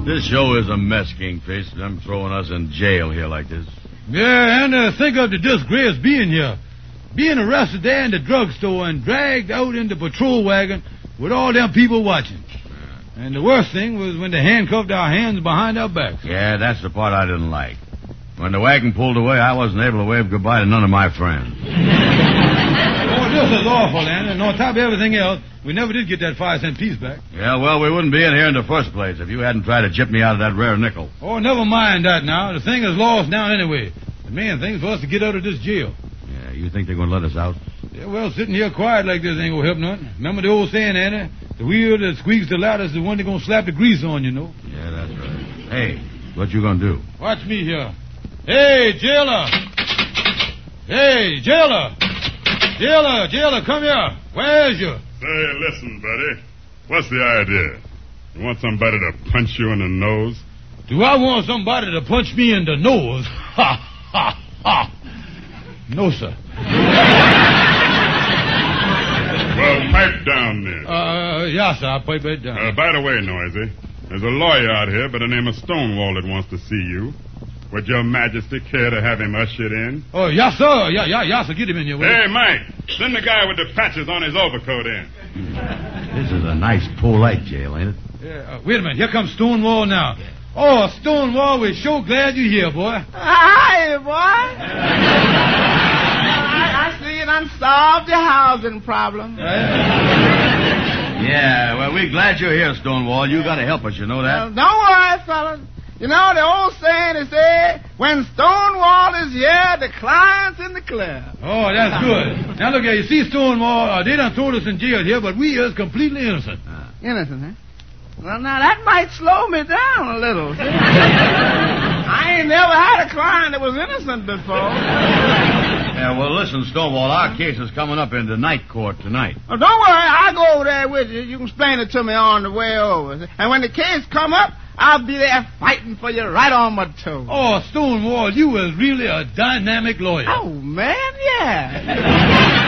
This show is a mess, Kingfish. Them throwing us in jail here like this. Yeah, and think of the disgrace being here. Being arrested there in the drugstore and dragged out in the patrol wagon with all them people watching. And the worst thing was when they handcuffed our hands behind our backs. Yeah, that's the part I didn't like. When the wagon pulled away, I wasn't able to wave goodbye to none of my friends. Oh, this is awful, and on top of everything else, we never did get that 5-cent piece back. Yeah, well, we wouldn't be in here in the first place if you hadn't tried to chip me out of that rare nickel. Oh, never mind that now. The thing is lost now anyway. The main thing is for us to get out of this jail. Yeah, you think they're going to let us out? Yeah, well, sitting here quiet like this ain't going to help none. Remember the old saying, Anna? The wheel that squeaks the loudest is the one that's going to slap the grease on, you know. Yeah, that's right. Hey, what you going to do? Watch me here. Hey, jailer! Hey, jailer! Jailer, come here. Where's you? Say, listen, buddy. What's the idea? You want somebody to punch you in the nose? Do I want somebody to punch me in the nose? Ha, ha, ha. No, sir. Well, pipe down then. Yeah, sir, I'll pipe it down. By the way, Noisy, there's a lawyer out here by the name of Stonewall that wants to see you. Would your majesty care to have him ushered in? Oh, yes, sir. Yeah, sir. Get him in here. Hey, Mike, send the guy with the patches on his overcoat in. This is a nice polite jail, ain't it? Yeah, wait a minute. Here comes Stonewall now. Oh, Stonewall, we're so glad you're here, boy. Hi, boy. I see you done solved your housing problem. Yeah, well, we're glad you're here, Stonewall. You got to help us, you know that? Don't worry, fellas. You know, the old saying is said, when Stonewall is here, the client's in the clear. Oh, that's good. Now, look here. You see, Stonewall, they done thrown us in jail here, but we is completely innocent. Innocent, huh? Well, now, that might slow me down a little. See? I ain't never had a client that was innocent before. Yeah, well, listen, Stonewall, our case is coming up in the night court tonight. Oh, don't worry. I'll go over there with you. You can explain it to me on the way over. And when the case come up, I'll be there fighting for you right on my toes. Oh, Stonewall, you was really a dynamic lawyer. Oh, man, yeah.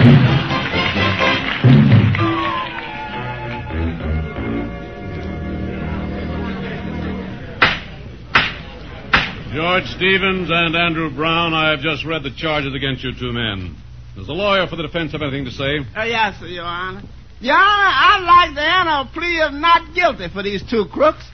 George Stevens and Andrew Brown, I have just read the charges against you two men. Does the lawyer for the defense have anything to say? Yes, sir, Your Honor. Your Honor, I'd like to enter a plea of not guilty for these two crooks.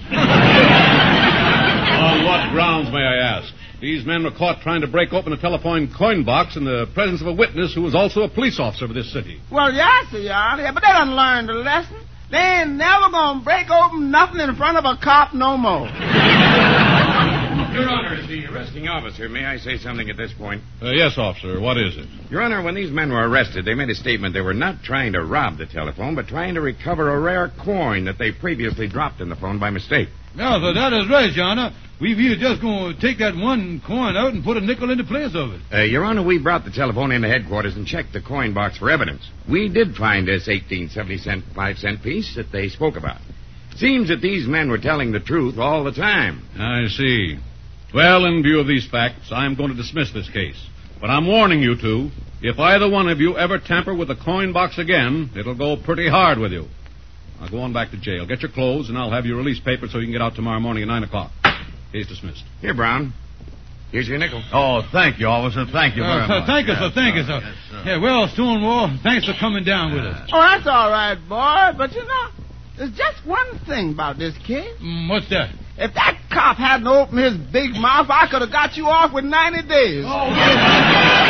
On what grounds, may I ask? These men were caught trying to break open a telephone coin box in the presence of a witness who was also a police officer for this city. Well, yes, sir, Your Honor, but they done learned the lesson. They ain't never gonna break open nothing in front of a cop no more. Your Honor, as the arresting officer, may I say something at this point? Yes, officer. What is it? Your Honor, when these men were arrested, they made a statement they were not trying to rob the telephone, but trying to recover a rare coin that they previously dropped in the phone by mistake. Yeah, so that is right, Your Honor. We were just going to take that one coin out and put a nickel in the place of it. Your Honor, we brought the telephone into headquarters and checked the coin box for evidence. We did find this 1870-cent 5-cent piece that they spoke about. Seems that these men were telling the truth all the time. I see. Well, in view of these facts, I'm going to dismiss this case. But I'm warning you two, if either one of you ever tamper with the coin box again, it'll go pretty hard with you. Now go on back to jail. Get your clothes, and I'll have your release paper so you can get out tomorrow morning at 9 o'clock. Case dismissed. Here, Brown. Here's your nickel. Oh, thank you, officer. Thank you very much. Thank you, sir. Thank you, sir. Yes, sir. Yeah, well, Stonewall, thanks for coming down with us. Oh, that's all right, boy. But, you know, there's just one thing about this case. What's that? If that cop hadn't opened his big mouth, I could have got you off with 90 days. Oh,